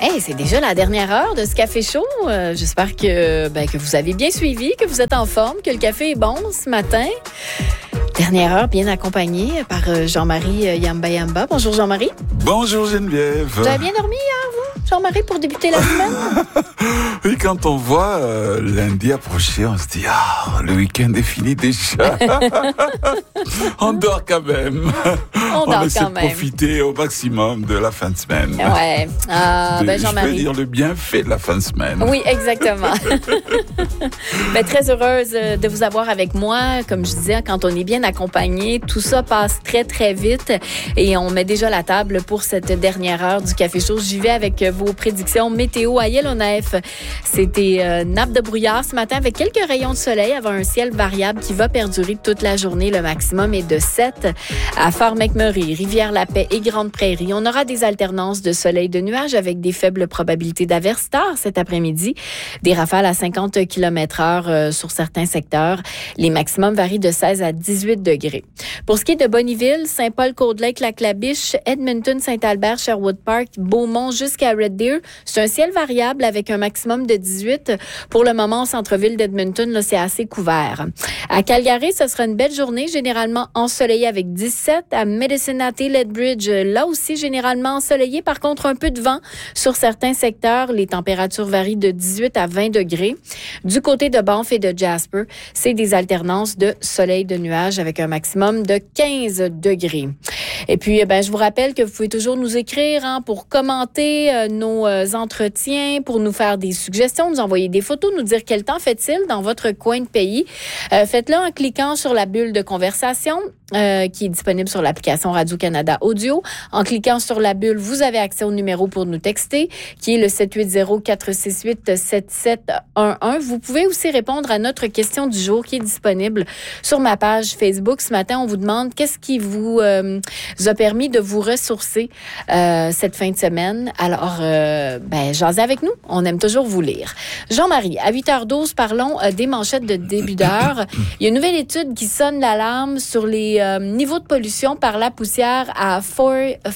Hey, c'est déjà la dernière heure de ce café chaud. J'espère que vous avez bien suivi, que vous êtes en forme, que le café est bon ce matin. Dernière heure bien accompagnée par Jean-Marie Yamba. Bonjour Jean-Marie. Bonjour Geneviève. Vous avez bien dormi hier, vous, Jean-Marie, pour débuter la semaine? Oui, quand on voit lundi approcher, on se dit « le week-end est fini déjà !» On dort quand même. On essaie de profiter au maximum de la fin de semaine. Ouais. Jean-Marie. Je veux dire le bienfait de la fin de semaine. Oui, exactement. Très heureuse de vous avoir avec moi. Comme je disais, quand on est bien accompagné, tout ça passe très, très vite et on met déjà la table pour cette dernière heure du Café Chaud. J'y vais avec vos prédictions météo à Yellowknife. C'était nappe de brouillard ce matin avec quelques rayons de soleil avant un ciel variable qui va perdurer toute la journée. Le maximum est de 7 à Fort McMurray, Rivière-la-Paix et Grande-Prairie. On aura des alternances de soleil et de nuages avec des faibles probabilités d'averses tard cet après-midi. Des rafales à 50 km/h sur certains secteurs. Les maximums varient de 16 à 18 degrés. Pour ce qui est de Bonnyville, Saint-Paul-Côte-Lake, Lac-La-Biche, Edmonton, Saint-Albert, Sherwood Park, Beaumont jusqu'à Red Deer, c'est un ciel variable avec un maximum de 18. Pour le moment, au centre-ville d'Edmonton, là, c'est assez couvert. À Calgary, ce sera une belle journée, généralement ensoleillée avec 17. À Medicine Hat, Lethbridge, là aussi généralement ensoleillé. Par contre, un peu de vent sur certains secteurs. Les températures varient de 18 à 20 degrés. Du côté de Banff et de Jasper, c'est des alternances de soleil et de nuages avec un maximum de 15 degrés. Et puis, je vous rappelle que vous pouvez toujours nous écrire pour commenter nos entretiens, pour nous faire des suggestions, nous envoyer des photos, nous dire quel temps fait-il dans votre coin de pays. Faites-le en cliquant sur la bulle de conversation qui est disponible sur l'application Radio-Canada Audio. En cliquant sur la bulle, vous avez accès au numéro pour nous texter, qui est le 780-468-7711. Vous pouvez aussi répondre à notre question du jour qui est disponible sur ma page Facebook. Ce matin, on vous demande qu'est-ce qui vous a permis de vous ressourcer cette fin de semaine. Alors, jasez avec nous. On aime toujours vous lire. Jean-Marie, à 8h12, parlons des manchettes de début d'heure. Il y a une nouvelle étude qui sonne l'alarme sur les niveaux de pollution par la poussière à Fort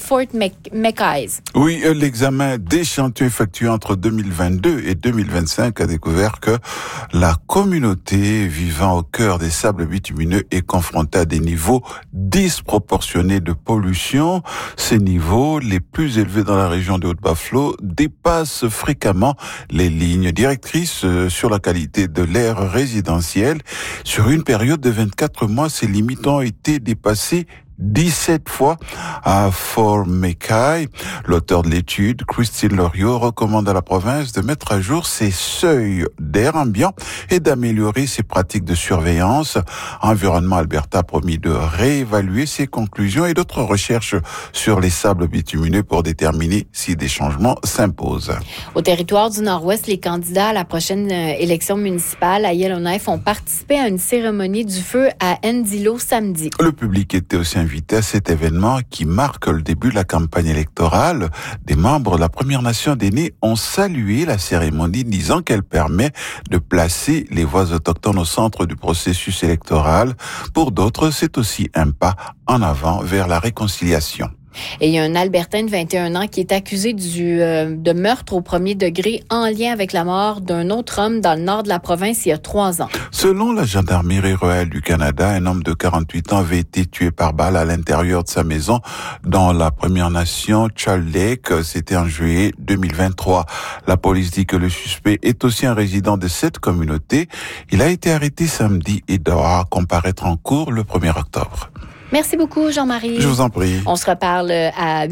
McKay. Oui, l'examen d'échantillons effectué entre 2022 et 2025 a découvert que la communauté vivant au cœur des sables bitumineux est confrontée à des niveaux disproportionnés de pollution. Ces niveaux, les plus élevés dans la région de Haute-Buffalo, dépassent fréquemment les lignes directrices sur la qualité de l'air résidentiel. Sur une période de 24 mois, ces limites ont été dépassées 17 fois à Fort McKay. L'auteur de l'étude, Christine Loriot, recommande à la province de mettre à jour ses seuils d'air ambiant et d'améliorer ses pratiques de surveillance. Environnement Alberta a promis de réévaluer ses conclusions et d'autres recherches sur les sables bitumineux pour déterminer si des changements s'imposent. Au territoire du Nord-Ouest, les candidats à la prochaine élection municipale à Yellowknife ont participé à une cérémonie du feu à Endilo samedi. Le public était aussi invité à cet événement qui marque le début de la campagne électorale. Des membres de la Première Nation des Nez ont salué la cérémonie, disant qu'elle permet de placer les voix autochtones au centre du processus électoral. Pour d'autres, c'est aussi un pas en avant vers la réconciliation. Et il y a un Albertain de 21 ans qui est accusé de meurtre au premier degré en lien avec la mort d'un autre homme dans le nord de la province il y a 3 ans. Selon la Gendarmerie royale du Canada, un homme de 48 ans avait été tué par balle à l'intérieur de sa maison dans la Première Nation Child Lake. C'était en juillet 2023. La police dit que le suspect est aussi un résident de cette communauté. Il a été arrêté samedi et doit comparaître en cour le 1er octobre. Merci beaucoup, Jean-Marie. Je vous en prie. On se reparle à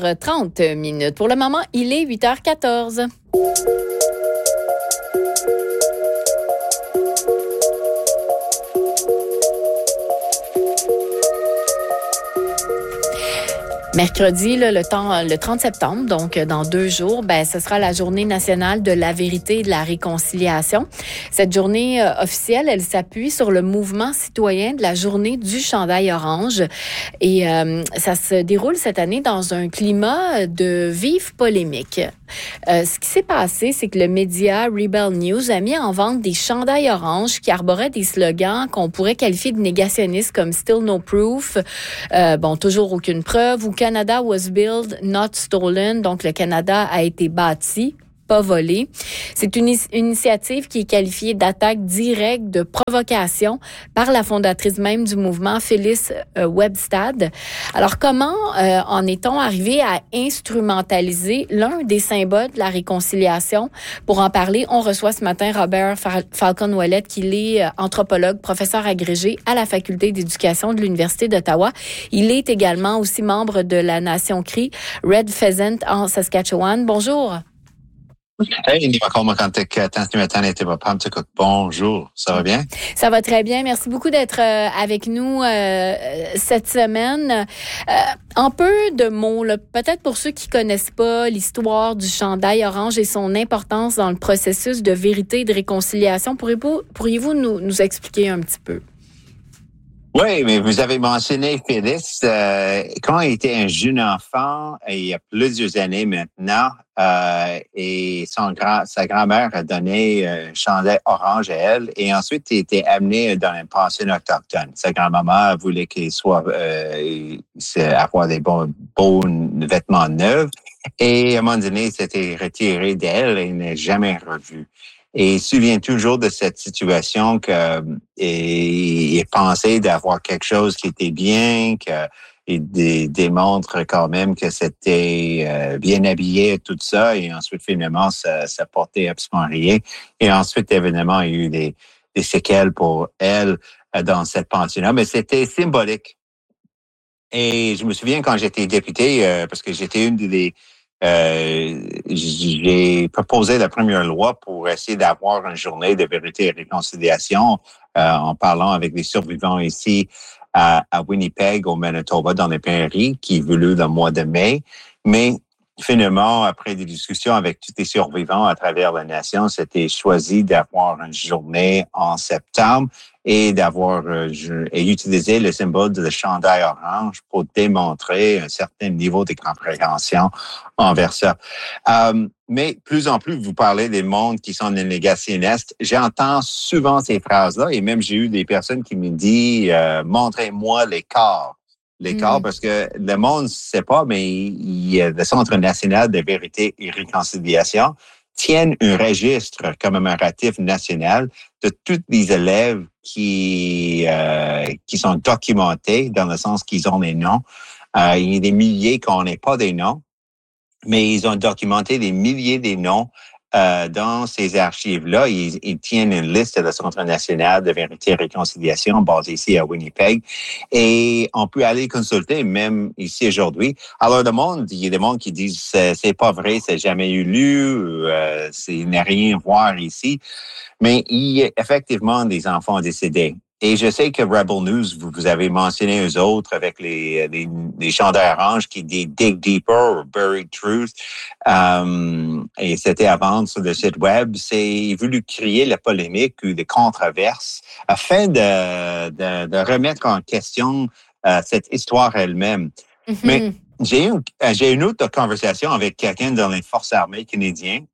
8h30. Pour le moment, il est 8h14. Mercredi, le 30 septembre, donc dans 2 jours, ce sera la journée nationale de la vérité et de la réconciliation. Cette journée officielle, elle s'appuie sur le mouvement citoyen de la journée du chandail orange. Et ça se déroule cette année dans un climat de vive polémique. Ce qui s'est passé, c'est que le média Rebel News a mis en vente des chandails oranges qui arboraient des slogans qu'on pourrait qualifier de négationnistes comme « Still no proof »,« toujours aucune preuve » ou « Canada was built, not stolen. Donc, le Canada a été bâti, pas volé. C'est une initiative qui est qualifiée d'attaque directe, de provocation par la fondatrice même du mouvement, Phyllis Webstad. Alors, comment en est-on arrivé à instrumentaliser l'un des symboles de la réconciliation? Pour en parler, on reçoit ce matin Robert Falcon-Ouellette, qui est anthropologue, professeur agrégé à la Faculté d'éducation de l'Université d'Ottawa. Il est également aussi membre de la Nation Cree, Red Pheasant en Saskatchewan. Bonjour. Hey, bonjour, ça va bien? Ça va très bien. Merci beaucoup d'être avec nous cette semaine. Un peu de mots, là, peut-être pour ceux qui connaissent pas l'histoire du chandail orange et son importance dans le processus de vérité et de réconciliation. Pourriez-vous nous expliquer un petit peu? Oui, mais vous avez mentionné Phyllis. Quand il était un jeune enfant, il y a plusieurs années maintenant, et sa grand-mère a donné un chandail orange à elle, et ensuite il était amené dans une pension autochtone. Sa grand-maman voulait qu'il soit avoir des beaux vêtements neufs, et à un moment donné, il s'était retiré d'elle et il n'est jamais revu. Et il se souvient toujours de cette situation il pensait d'avoir quelque chose qui était bien, il démontre quand même que c'était bien habillé et tout ça. Et ensuite, finalement, ça portait absolument rien. Et ensuite, évidemment, il y a eu des séquelles pour elle dans cette pension-là. Mais c'était symbolique. Et je me souviens quand j'étais député, parce que j'étais j'ai proposé la première loi pour essayer d'avoir une journée de vérité et réconciliation en parlant avec des survivants ici à Winnipeg, au Manitoba, dans les prairies, qui voulaient le mois de mai. Mais finalement, après des discussions avec tous les survivants à travers la nation, c'était choisi d'avoir une journée en septembre et utiliser le symbole de le chandail orange pour démontrer un certain niveau de compréhension envers ça. Mais plus en plus, vous parlez des mondes qui sont des négationnistes. J'entends souvent ces phrases-là et même j'ai eu des personnes qui me disent montrez-moi les corps. Les corps, parce que le monde ne sait pas, mais le Centre national de vérité et réconciliation tiennent un registre commémoratif national de tous les élèves qui sont documentés dans le sens qu'ils ont des noms. Il y a des milliers qui n'ont pas des noms, mais ils ont documenté des milliers des noms dans ces archives-là. Ils tiennent une liste de la Centre national de vérité et réconciliation basée ici à Winnipeg. Et on peut aller consulter même ici aujourd'hui. Alors, il y a des mondes qui disent c'est pas vrai, c'est jamais eu lieu, il n'y a rien à voir ici. Mais il y a effectivement des enfants décédés. Et je sais que Rebel News, vous avez mentionné eux autres avec les chandails oranges qui disent Dig Deeper ou Buried Truth. Et c'était à vendre sur le site web. Ils voulu créer la polémique ou des controverses afin de remettre en question cette histoire elle-même. Mm-hmm. Mais j'ai une autre conversation avec quelqu'un dans les forces armées canadiennes.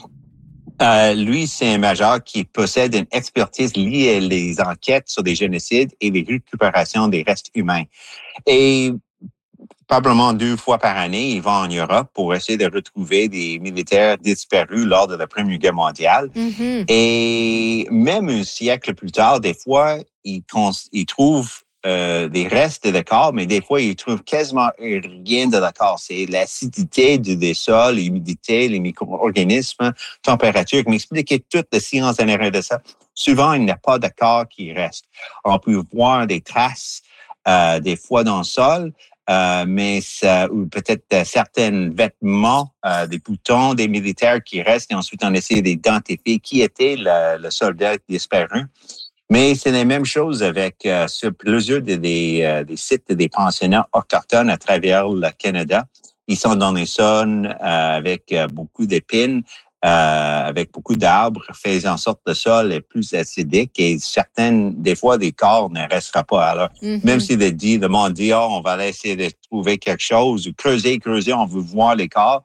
Lui, c'est un major qui possède une expertise liée aux enquêtes sur des génocides et les récupérations des restes humains. Et probablement 2 fois par année, il va en Europe pour essayer de retrouver des militaires disparus lors de la Première Guerre mondiale. Mm-hmm. Et même un siècle plus tard, des fois, il trouve des restes de corps, mais des fois, ils trouvent quasiment rien de corps. C'est l'acidité des sols, l'humidité, les micro-organismes, température, qui m'expliquait toute la science en arrière de ça. Souvent, il n'y a pas de corps qui reste. On peut voir des traces, des fois dans le sol, mais ou peut-être certains vêtements, des boutons des militaires qui restent, et ensuite on essaie d'identifier qui était le soldat disparu. Mais c'est la même chose avec sur plusieurs des sites des pensionnats autochtones à travers le Canada. Ils sont dans des zones avec beaucoup d'épines, avec beaucoup d'arbres, faisant en sorte que le sol est plus acidique et des fois, des corps ne resteront pas. Alors, même si le monde dit, on va essayer de trouver quelque chose, ou creuser, on veut voir les corps.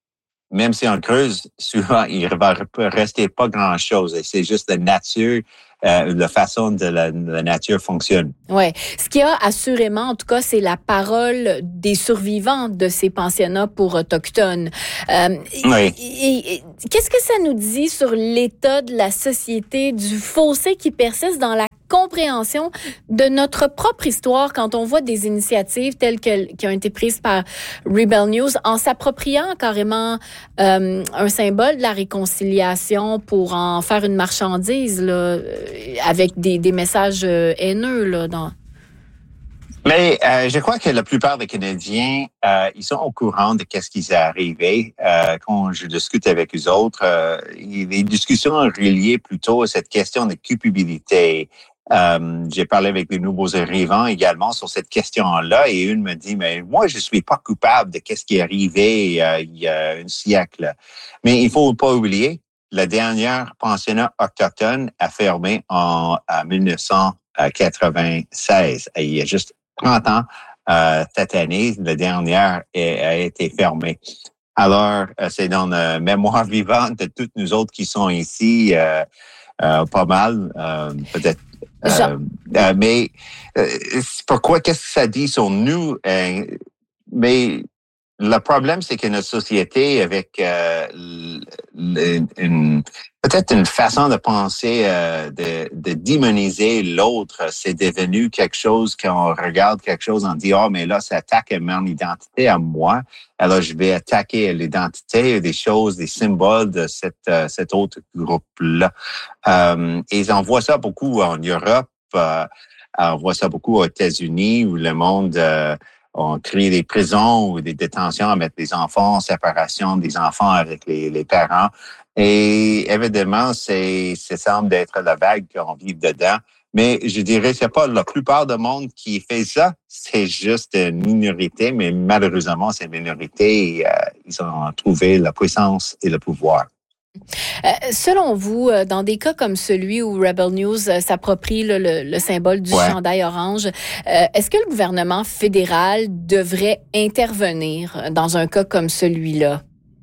Même si on creuse, souvent, il va rester pas grand-chose. Et c'est juste la nature la façon de la nature fonctionne. Ouais. Ce qu'il y a assurément, en tout cas, c'est la parole des survivants de ces pensionnats pour autochtones. Oui. Et qu'est-ce que ça nous dit sur l'état de la société, du fossé qui persiste dans la compréhension de notre propre histoire quand on voit des initiatives telles qui ont été prises par Rebel News en s'appropriant carrément un symbole de la réconciliation pour en faire une marchandise là, avec des messages haineux là, dans... Mais je crois que la plupart des Canadiens, ils sont au courant de qu'est-ce qui est arrivé. Quand je discute avec eux autres, les discussions reliées plutôt à cette question de culpabilité. J'ai parlé avec des nouveaux arrivants également sur cette question-là et une me dit, mais moi, je suis pas coupable de qu'est-ce qui est arrivé il y a un siècle. Mais il faut pas oublier, la dernière pensionnat autochtone a fermé en 1996. Il y a juste 30 ans, cette année, la dernière a été fermée. Alors, c'est dans la mémoire vivante de toutes nous autres qui sont ici, pas mal, peut-être. Mais pourquoi, qu'est-ce que ça dit sur nous? Mais le problème, c'est que notre société, avec peut-être une façon de penser de démoniser l'autre, c'est devenu quelque chose qu'on regarde quelque chose, on dit mais là, ça attaque à mon identité à moi. Alors, je vais attaquer l'identité des choses, des symboles de cet autre groupe-là. Et on voit ça beaucoup en Europe, on voit ça beaucoup aux États-Unis où le monde on crée des prisons ou des détentions à mettre les enfants en séparation des enfants avec les parents. Et évidemment, ça semble être la vague qu'on vit dedans. Mais je dirais, c'est pas la plupart du monde qui fait ça. C'est juste une minorité, mais malheureusement, ces minorités, ils ont trouvé la puissance et le pouvoir. Selon vous, dans des cas comme celui où Rebel News s'approprie le symbole du chandail orange, est-ce que le gouvernement fédéral devrait intervenir dans un cas comme celui-là?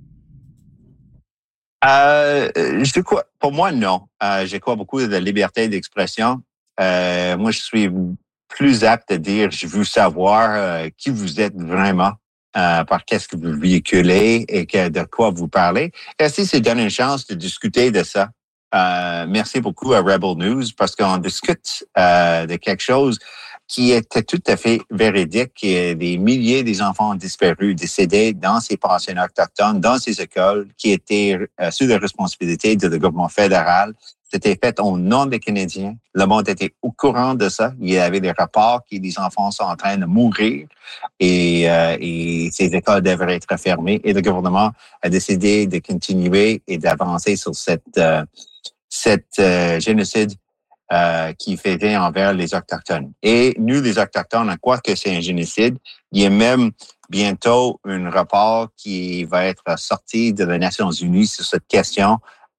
Je crois, pour moi, non. Je crois beaucoup de la liberté d'expression. Moi, je suis plus apte à dire, je veux savoir qui vous êtes vraiment. Par qu'est-ce que vous véhiculez et de quoi vous parlez. Et si c'est donner une chance de discuter de ça. Merci beaucoup à Rebel News parce qu'on discute de quelque chose qui était tout à fait véridique. Des milliers des enfants disparus, décédés dans ces pensionnats autochtones, dans ces écoles qui étaient sous la responsabilité du gouvernement fédéral. C'était fait au nom des Canadiens. Le monde était au courant de ça. Il y avait des rapports que les enfants sont en train de mourir et ces écoles devraient être fermées. Et le gouvernement a décidé de continuer et d'avancer sur cette génocide qui fait envers les Autochtones. Et nous, les Autochtones, on croit que c'est un génocide. Il y a même bientôt un rapport qui va être sorti de les Nations Unies sur cette question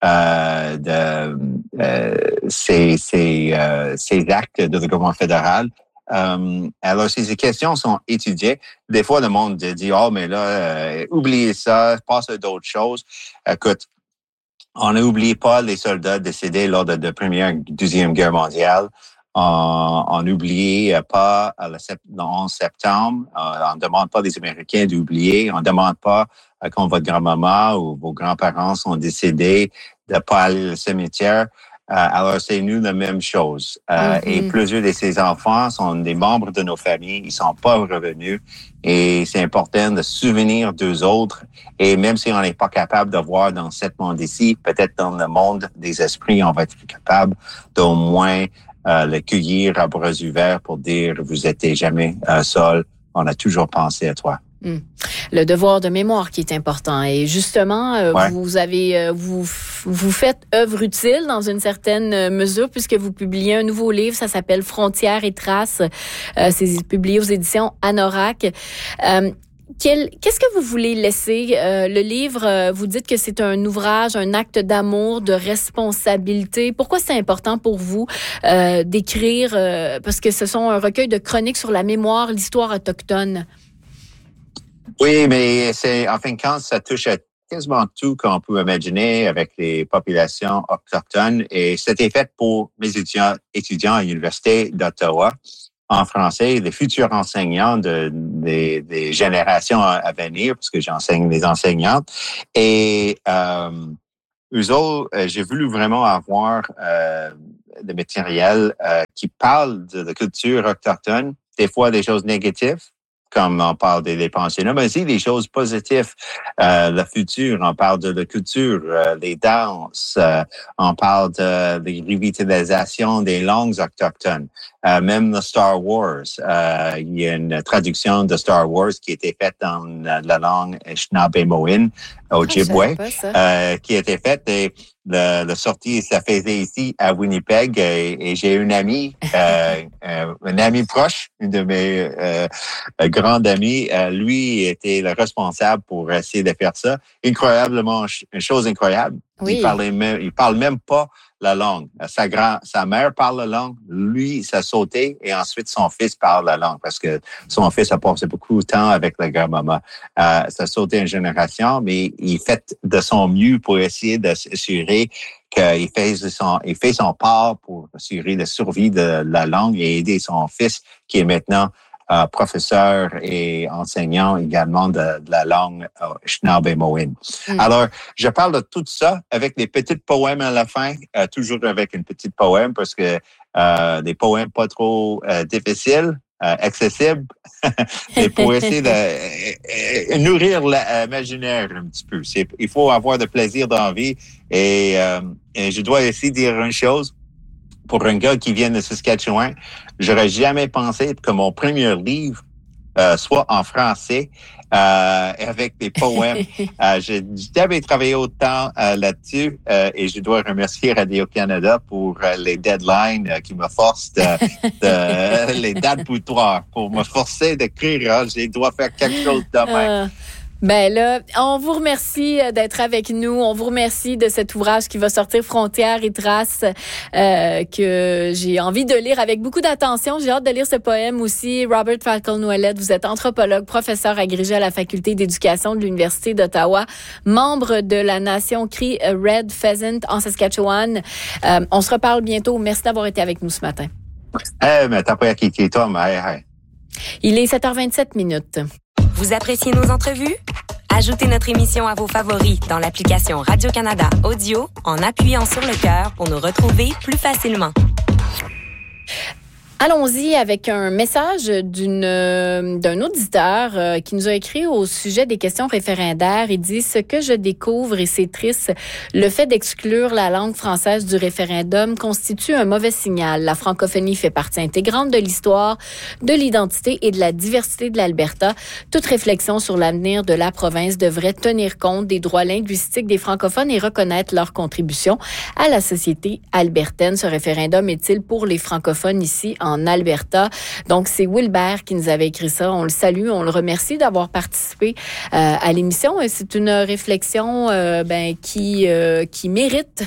ces actes de gouvernement fédéral. Alors, ces questions sont étudiées. Des fois, le monde dit, mais là, oubliez ça, passe à d'autres choses. Écoute, on n'oublie pas les soldats décédés lors de la Première et Deuxième Guerre mondiale. On n'oublie pas le 11 septembre. On ne demande pas des Américains d'oublier. On ne demande pas quand votre grand-maman ou vos grands-parents sont décédés de ne pas aller au cimetière. Alors, c'est nous la même chose. Et plusieurs de ces enfants sont des membres de nos familles. Ils sont pas revenus. Et c'est important de se souvenir d'eux autres. Et même si on n'est pas capable de voir dans ce monde ici, peut-être dans le monde des esprits, on va être capable d'au moins le cueillir à bras ouverts pour dire « Vous n'étiez jamais seul. On a toujours pensé à toi. » Le devoir de mémoire qui est important. Et justement, vous faites œuvre utile dans une certaine mesure puisque vous publiez un nouveau livre, ça s'appelle Frontières et traces. C'est publié aux éditions Anorak. Qu'est-ce que vous voulez laisser? Le livre, vous dites que c'est un ouvrage, un acte d'amour, de responsabilité. Pourquoi c'est important pour vous d'écrire? Parce que ce sont un recueil de chroniques sur la mémoire, l'histoire autochtone. Oui, mais en fin de compte, ça touche à quasiment tout qu'on peut imaginer avec les populations autochtones. Et c'était fait pour mes étudiants à l'Université d'Ottawa en français, les futurs enseignants des générations à venir, parce que j'enseigne les enseignantes. Et eux autres, j'ai voulu vraiment avoir de matériel qui parle de la culture autochtone, des fois des choses négatives, comme on parle des pensionnats, mais aussi des choses positives. Le futur, on parle de la culture, les danses, on parle de revitalisation des langues autochtones. Même le Star Wars, il y a une traduction de Star Wars qui a été faite dans la langue Anishinaabe-Moin, Ojibwe, qui a été faite et la sortie, ça faisait ici à Winnipeg et j'ai une amie, un ami proche, une de mes grandes amies, lui était le responsable pour essayer de faire ça. Incroyablement, une chose incroyable. Oui. Il parle même pas la langue. Sa mère parle la langue, lui, ça sautait et ensuite son fils parle la langue parce que son fils a passé beaucoup de temps avec la grand-maman. Ça sautait une génération, mais il fait de son mieux pour essayer d'assurer qu'il fait son part pour assurer la survie de la langue et aider son fils qui est maintenant professeur et enseignant également de la langue Anishinaabe-Moin. Alors, je parle de tout ça avec des petits poèmes à la fin, toujours avec une petite poème parce que des poèmes pas trop difficiles, accessibles, et pour essayer de nourrir l'imaginaire un petit peu. Il faut avoir de plaisir dans la vie et je dois aussi dire une chose. Pour un gars qui vient de Saskatchewan, j'aurais jamais pensé que mon premier livre soit en français avec des poèmes. J'ai jamais travaillé autant là-dessus et je dois remercier Radio-Canada pour les deadlines qui me forcent les dates butoirs pour me forcer d'écrire. Je dois faire quelque chose demain. Ben là, on vous remercie d'être avec nous. On vous remercie de cet ouvrage qui va sortir Frontières et Traces, que j'ai envie de lire avec beaucoup d'attention. J'ai hâte de lire ce poème aussi. Robert Falcon-Ouellette, vous êtes anthropologue, professeur agrégé à la Faculté d'éducation de l'Université d'Ottawa, membre de la Nation Cree Red Pheasant en Saskatchewan. On se reparle bientôt. Merci d'avoir été avec nous ce matin. Mais t'as pas quitté toi, mais Il est 7h27. Vous appréciez nos entrevues? Ajoutez notre émission à vos favoris dans l'application Radio-Canada Audio en appuyant sur le cœur pour nous retrouver plus facilement. Allons-y avec un message d'un auditeur qui nous a écrit au sujet des questions référendaires. Il dit « Ce que je découvre, et c'est triste, le fait d'exclure la langue française du référendum constitue un mauvais signal. La francophonie fait partie intégrante de l'histoire, de l'identité et de la diversité de l'Alberta. Toute réflexion sur l'avenir de la province devrait tenir compte des droits linguistiques des francophones et reconnaître leur contribution à la société albertaine. Ce référendum est-il pour les francophones ici en Alberta? » Donc, c'est Wilbert qui nous avait écrit ça. On le salue, on le remercie d'avoir participé à l'émission. Et c'est une réflexion qui mérite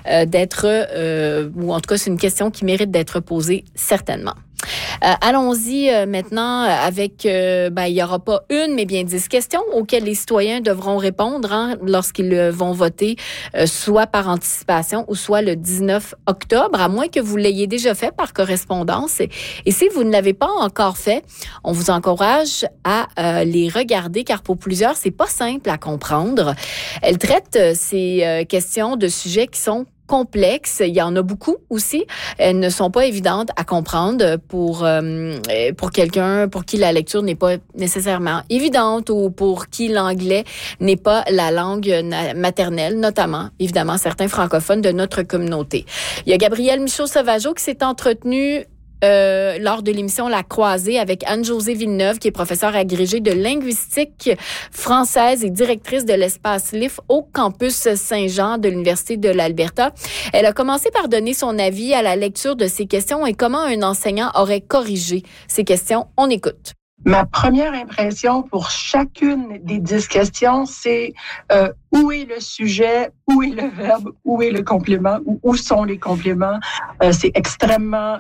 d'être, ou en tout cas, c'est une question qui mérite d'être posée certainement. Allons-y maintenant avec, il n'y aura pas une, mais bien 10 questions auxquelles les citoyens devront répondre lorsqu'ils vont voter, soit par anticipation ou soit le 19 octobre, à moins que vous l'ayez déjà fait par correspondance. Et si vous ne l'avez pas encore fait, on vous encourage à les regarder, car pour plusieurs, c'est pas simple à comprendre. Elle traite ces questions de sujets qui sont complexes. Il y en a beaucoup aussi. Elles ne sont pas évidentes à comprendre pour quelqu'un pour qui la lecture n'est pas nécessairement évidente ou pour qui l'anglais n'est pas la langue maternelle, notamment, évidemment, certains francophones de notre communauté. Il y a Gabrielle Michaud-Sauvageau qui s'est entretenue lors de l'émission La Croisée avec Anne-Josée Villeneuve, qui est professeure agrégée de linguistique française et directrice de l'espace LIF au campus Saint-Jean de l'Université de l'Alberta. Elle a commencé par donner son avis à la lecture de ces questions et comment un enseignant aurait corrigé ces questions. On écoute. Ma première impression pour chacune des 10 questions, c'est où est le sujet, où est le verbe, où est le complément, ou où sont les compléments. C'est extrêmement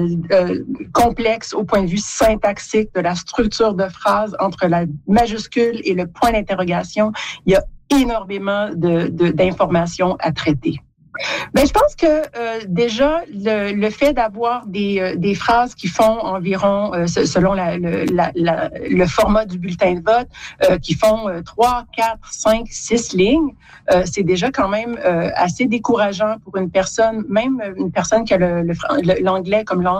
complexe au point de vue syntaxique de la structure de phrase entre la majuscule et le point d'interrogation. Il y a énormément d'informations à traiter. Ben, je pense que déjà le fait d'avoir des phrases qui font environ, selon le format du bulletin de vote, qui font 3, 4, 5, 6 lignes, c'est déjà quand même assez décourageant pour une personne, même une personne qui a l'anglais comme langue